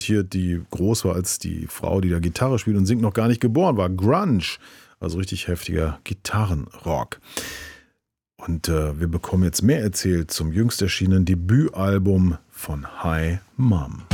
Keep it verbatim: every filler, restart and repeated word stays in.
hier, die groß war als die Frau, die da Gitarre spielt und singt, noch gar nicht geboren war. Grunge, also richtig heftiger Gitarrenrock. Und äh, wir bekommen jetzt mehr erzählt zum jüngst erschienenen Debütalbum von Hi Mom.